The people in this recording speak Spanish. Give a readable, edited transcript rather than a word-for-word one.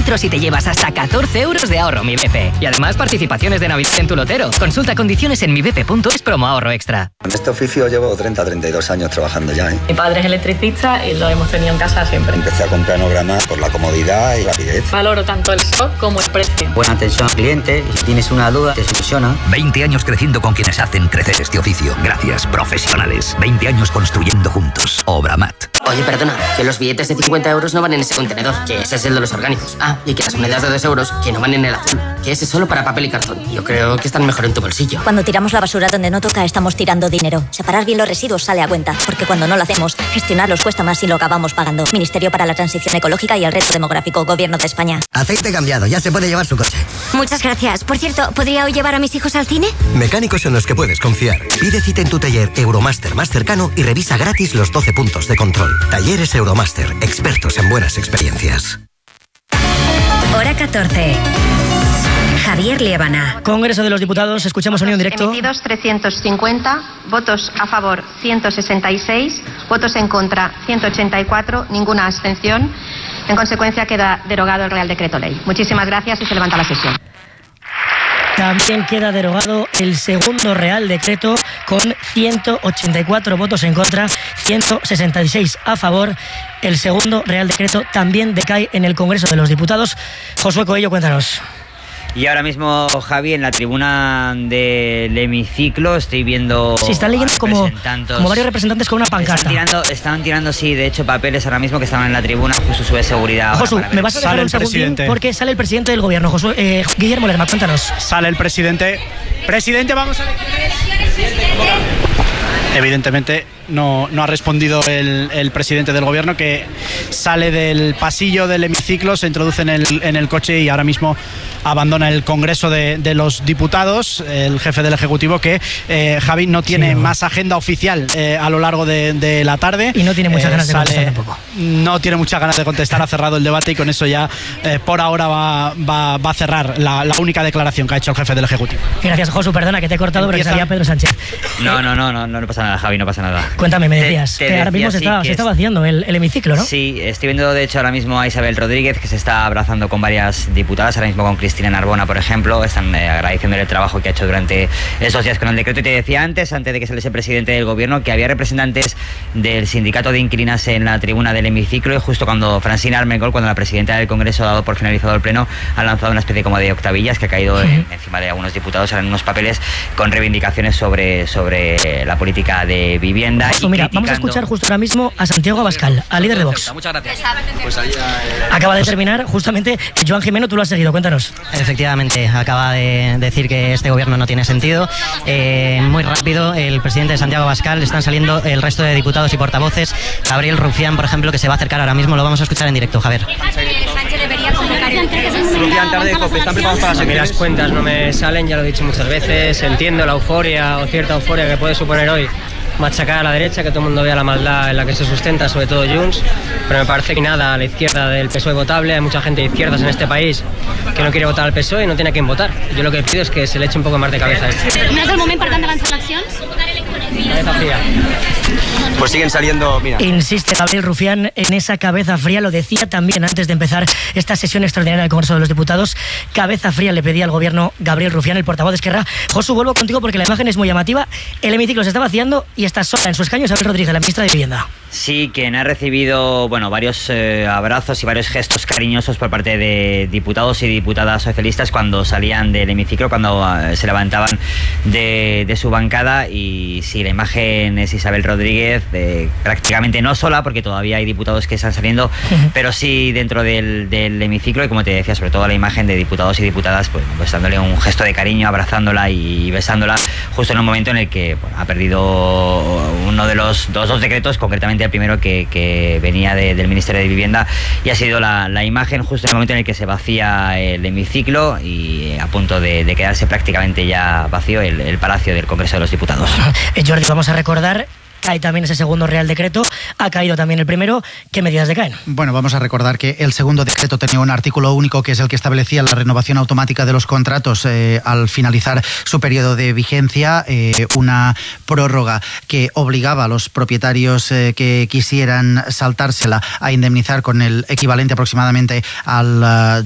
litros y te llevas hasta 14 euros de ahorro Mi BP. Y además participaciones de Navidad en tu lotero. Consulta condiciones en mibp.es promo ahorro extra. En este oficio llevo 32 años trabajando ya, ¿eh? Mi padre es electricista y lo hemos tenido en casa siempre. Empecé a comprar en Obramat por la comodidad y rapidez. Valoro tanto el stock como el precio. Buena atención al cliente y si tienes una duda te soluciona. 20 años creciendo con quienes hacen crecer este oficio. Gracias, profesionales. 20 años construyendo juntos. Obramat. Oye, perdona, que los billetes de 50 euros no van en ese contenedor, que ese es el de los orgánicos. Ah, y que las monedas de 2 euros, que no van en el azul, que ese es solo para papel y cartón. Yo creo que están mejor en tu bolsillo. Cuando tiramos la basura donde no toca, estamos tirando dinero. Separar bien los residuos sale a cuenta, porque cuando no lo hacemos, gestionarlos cuesta más y lo acabamos pagando. Ministerio para la Transición Ecológica y el Reto Demográfico, Gobierno de España. Aceite cambiado, ya se puede llevar su coche. Muchas gracias. Por cierto, ¿podría hoy llevar a mis hijos al cine? Mecánicos en los que puedes confiar. Pide cita en tu taller Euromaster más cercano y revisa gratis los 12 puntos de control. Talleres Euromaster, expertos en buenas experiencias. Hora 14. Javier Liébana. Congreso de los Diputados, escuchamos sonido en directo. Emitidos 350, votos a favor 166, votos en contra 184, ninguna abstención. En consecuencia queda derogado el Real Decreto Ley. Muchísimas gracias y se levanta la sesión. También queda derogado el segundo Real Decreto con 184 votos en contra, 166 a favor. El segundo Real Decreto también decae en el Congreso de los Diputados. Josué Coello, cuéntanos. Y ahora mismo, Javi, en la tribuna del hemiciclo estoy viendo... Sí, están leyendo como varios representantes con una pancarta. Están tirando, sí, de hecho, papeles ahora mismo que estaban en la tribuna, justo su de seguridad. Josu, me vas a dejar un segundín porque sale el presidente del gobierno. Josué, Guillermo Lerma, cuéntanos. Sale el presidente. Presidente, vamos a elecciones. Evidentemente no ha respondido el presidente del gobierno, que sale del pasillo del hemiciclo, se introduce en el coche y ahora mismo abandona el Congreso de los Diputados. El jefe del Ejecutivo que, Javi, no tiene más agenda oficial a lo largo de la tarde. Y no tiene muchas ganas de contestar tampoco. No tiene muchas ganas de contestar, ha cerrado el debate y con eso ya por ahora va a cerrar la única declaración que ha hecho el jefe del Ejecutivo. Gracias, Josu, perdona que te he cortado porque salía Pedro Sánchez. No pasa nada, Javi, no pasa nada. Cuéntame, me decías que ahora mismo se estaba haciendo el hemiciclo, ¿no? Sí, estoy viendo de hecho ahora mismo a Isabel Rodríguez, que se está abrazando con varias diputadas, ahora mismo con Cristina Narbona, por ejemplo. Están agradeciéndole el trabajo que ha hecho durante esos días con el decreto. Y te decía antes de que saliese el presidente del gobierno, que había representantes del sindicato de inquilinas en la tribuna del hemiciclo, y justo cuando Francina Armengol, cuando la presidenta del Congreso ha dado por finalizado el pleno, ha lanzado una especie como de octavillas que ha caído encima de algunos diputados, eran unos papeles con reivindicaciones sobre la política de vivienda. Justo, mira, vamos a escuchar justo ahora mismo a Santiago Abascal, al líder de Vox. Muchas gracias. Acaba de terminar justamente Joan Jimeno, tú lo has seguido, cuéntanos. Efectivamente, acaba de decir que este gobierno no tiene sentido. Muy rápido, el presidente de Santiago Abascal, están saliendo el resto de diputados y portavoces. Gabriel Rufián, por ejemplo, que se va a acercar ahora mismo, lo vamos a escuchar en directo, Javier. A mí las cuentas no me salen, ya lo he dicho muchas veces, entiendo la euforia o cierta euforia que puede suponer hoy machacar a la derecha, que todo el mundo vea la maldad en la que se sustenta, sobre todo Junts, pero me parece que nada a la izquierda del PSOE votable. Hay mucha gente de izquierdas en este país que no quiere votar al PSOE y no tiene a quién votar. Yo lo que pido es que se le eche un poco más de cabeza a esto. No és el moment, per tant, d'avançar en accions? Cabeza fría. Pues siguen saliendo, mira. Insiste Gabriel Rufián en esa cabeza fría, lo decía también antes de empezar esta sesión extraordinaria del Congreso de los Diputados. Cabeza fría le pedía al gobierno Gabriel Rufián, el portavoz de Esquerra. Josu, vuelvo contigo porque la imagen es muy llamativa. El hemiciclo se está vaciando y está sola en su escaño Isabel Rodríguez, la ministra de Vivienda. Sí, quien ha recibido varios abrazos y varios gestos cariñosos por parte de diputados y diputadas socialistas cuando salían del hemiciclo, cuando se levantaban de su bancada. Y sí, la imagen es Isabel Rodríguez, prácticamente no sola, porque todavía hay diputados que están saliendo, pero sí dentro del hemiciclo. Y como te decía, sobre todo la imagen de diputados y diputadas pues dándole un gesto de cariño, abrazándola y besándola, justo en un momento en el que ha perdido uno de los dos decretos, concretamente el primero que venía del Ministerio de Vivienda, y ha sido la imagen justo en el momento en el que se vacía el hemiciclo y a punto de quedarse prácticamente ya vacío el Palacio del Congreso de los Diputados. Jordi, vamos a recordar, cae también ese segundo Real Decreto, ha caído también el primero. ¿Qué medidas decaen? Bueno, vamos a recordar que el segundo decreto tenía un artículo único que es el que establecía la renovación automática de los contratos al finalizar su periodo de vigencia, una prórroga que obligaba a los propietarios que quisieran saltársela a indemnizar con el equivalente aproximadamente al